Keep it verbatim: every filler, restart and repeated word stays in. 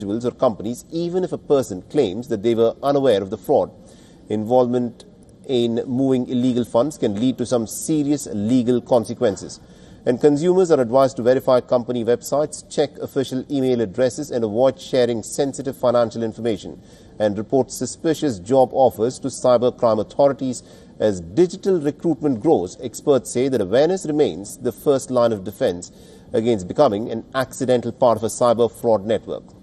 individuals or companies, even if a person claims that they were unaware of the fraud. Involvement in moving illegal funds can lead to some serious legal consequences. And consumers are advised to verify company websites, check official email addresses and avoid sharing sensitive financial information, and report suspicious job offers to cybercrime authorities. As digital recruitment grows, experts say that awareness remains the first line of defense against becoming an accidental part of a cyber fraud network.